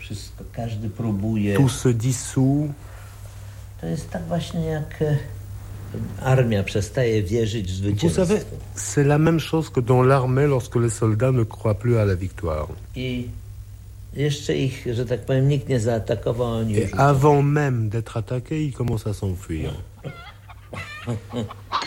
Wszystko, każdy próbuje. Tout se dissout. To jest tak właśnie jak armia przestaje wierzyć w Vous zwycięstwo. savez, c'est la même chose que dans l'armée lorsque les soldats ne croient plus à la victoire. I jeszcze ich, że tak powiem, nikt nie zaatakował, oni Et już... avant même d'être attaqués, ils commencent à s'enfuir.